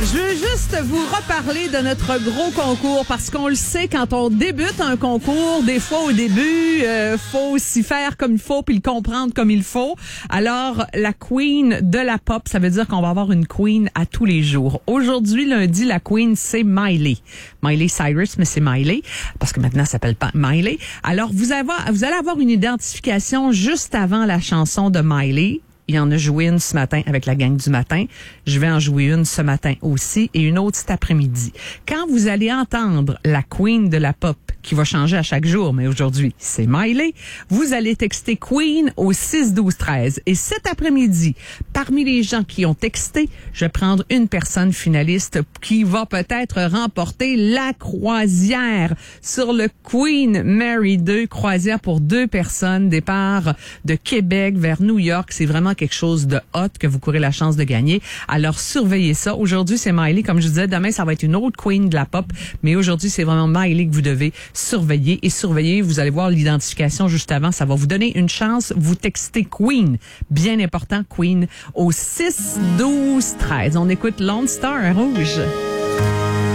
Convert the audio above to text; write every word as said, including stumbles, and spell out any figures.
Je veux juste vous reparler de notre gros concours parce qu'on le sait, quand on débute un concours, des fois au début, euh, faut s'y faire comme il faut puis le comprendre comme il faut. Alors, la queen de la pop, ça veut dire qu'on va avoir une queen à tous les jours. Aujourd'hui, lundi, la queen, c'est Miley. Miley Cyrus, mais c'est Miley parce que maintenant, ça s'appelle pas Miley. Alors, vous, avez, vous allez avoir une identification juste avant la chanson de Miley. Il en a joué une ce matin avec la gang du matin. Je vais en jouer une ce matin aussi et une autre cet après-midi. Quand vous allez entendre la queen de la pop, qui va changer à chaque jour, mais aujourd'hui, c'est Miley, vous allez texter Queen au six douze treize. Et cet après-midi, parmi les gens qui ont texté, je vais prendre une personne finaliste qui va peut-être remporter la croisière sur le Queen Mary deux, croisière pour deux personnes, départ de Québec vers New York. C'est vraiment quelque chose de hot que vous courez la chance de gagner. Alors, surveillez ça. Aujourd'hui, c'est Miley. Comme je disais, demain, ça va être une autre queen de la pop. Mais aujourd'hui, c'est vraiment Miley que vous devez surveiller. Et surveiller, vous allez voir l'identification juste avant. Ça va vous donner une chance. Vous textez Queen. Bien important, Queen, au six douze treize. On écoute Lone Star Rouge.